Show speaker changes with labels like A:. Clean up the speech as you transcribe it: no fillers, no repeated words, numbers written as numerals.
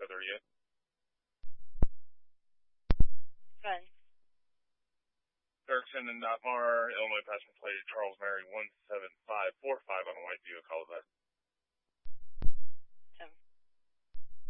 A: Feather yet.
B: Good.
A: Dirksen and Notmar, Illinois passenger plate Charles Mary 17545 on a white Buick, all of that.